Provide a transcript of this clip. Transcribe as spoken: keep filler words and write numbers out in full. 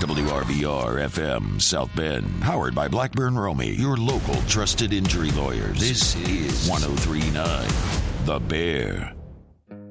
W R B R F M South Bend, powered by Blackburn Romy, your local trusted injury lawyers. This is one oh three point nine The Bear.